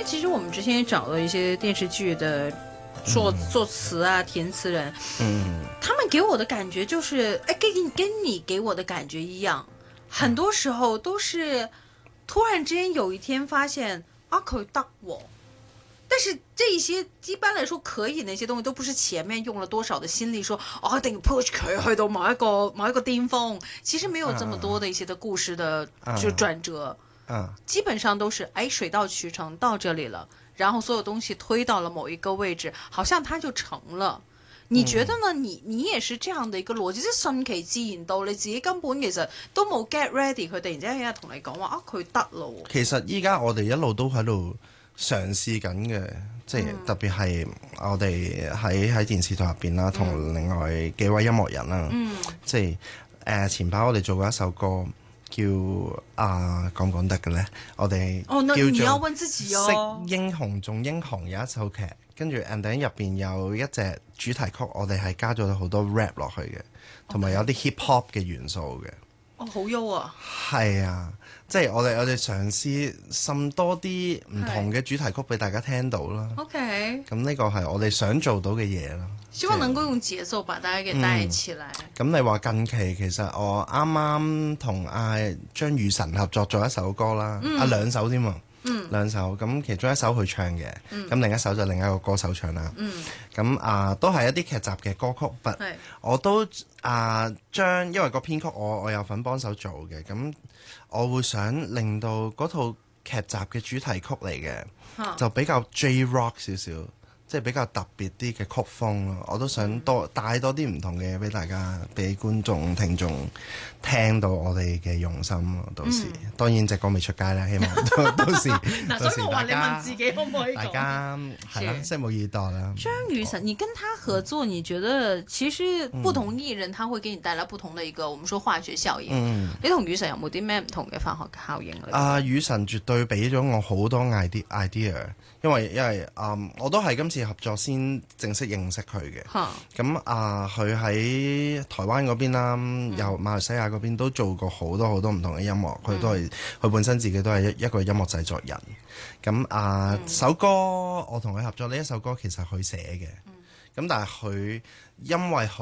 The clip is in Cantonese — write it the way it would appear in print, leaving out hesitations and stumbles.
为其实我们之前也找了一些电视剧的作词啊、填词人，他们给我的感觉就是，哎，跟你给我的感觉一样，很多时候都是突然之间有一天发现啊，佢得喎。但是这一些一般来说可以那些东西都不是前面用了多少的心力说哦，一定要 push 佢去到某一個巔峰，其實沒有這麼多的一些的故事的就轉折，基本上都是哎水到渠成到這裡了，然後所有東西推到了某一個位置，好像它就成了。你覺得呢？你也是這樣的一個邏輯，即係順其自然到你自己根本其實都冇 get ready，佢突然之間有日同你講話啊，佢得咯。 其實依家我哋一路都喺度嘗試緊嘅，即係特別係我哋喺電視台入邊啦，同另外幾位音樂人啦，即係前排我哋做過一首歌叫講唔講得嘅咧？我哋叫做識英雄重英雄，有一首劇，跟住 ending 入邊有一隻主題曲，我哋係加咗好多 rap 落去嘅，同埋有啲 hip hop 嘅元素嘅。 哦，好優啊！ 係啊，即係我哋嘗試滲多啲唔同嘅主題曲俾大家聽到啦。 OK， 咁呢個係我哋想做到嘅嘢啦。 希望能夠用節奏把大家給帶起來。 咁你話近期其實我啱啱同張雨晨合作咗一首歌啦，兩首添喎。兩首，咁其中一首佢唱嘅，咁另一首就另一個歌手唱啦。咁都係一啲劇集嘅歌曲，我都將因為個編曲我有份幫手做嘅，咁我會想令到嗰套劇集嘅主題曲嚟嘅，就比較 J-Rock 少少。即係比較特別啲嘅曲風咯，我都想帶多啲唔同嘅嘢俾大家，俾觀眾聽眾聽到我哋嘅用心咯。到時當然隻歌未出街啦，希望到時所以我話你問自己可唔可以講？ 大家係啦，拭目以待啦。 張雨晨，你跟他合作，你覺得其實不同藝人他會給你帶來不同的一個我們說化學效應。你同雨晨有冇啲咩唔同嘅化學效應咧？ 雨晨絕對俾咗我好多 idea， 因為我都係今次合作先正式認識佢嘅，咁佢喺台灣嗰邊啦，又馬來西亞嗰邊都做過好多唔同嘅音樂，佢本身自己都係一個音樂製作人。咁首歌我同佢合作呢一首歌其實佢寫嘅，咁但係佢因為